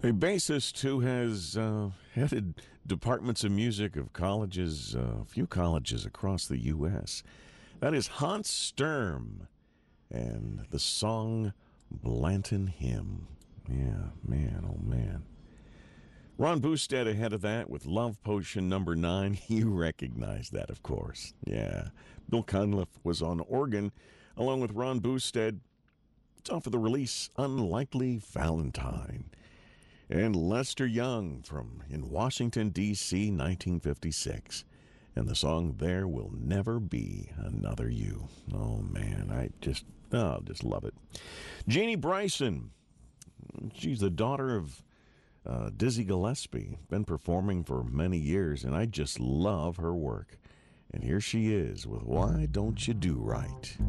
A bassist who has headed departments of music of colleges, a few colleges across the U.S. That is Hans Sturm and the song Blanton Hymn. Yeah, man, oh man. Ron Boosted ahead of that with Love Potion number 9. You recognize that, of course. Yeah. Bill Cunliffe was on organ along with Ron Boosted. It's off of the release Unlikely Valentine. And Lester Young from in Washington, D.C., 1956. And the song There Will Never Be Another You. Oh, man, I just love it. Jeannie Bryson. She's the daughter of Dizzy Gillespie. Been performing for many years, and I just love her work. And here she is with Why Don't You Do Right?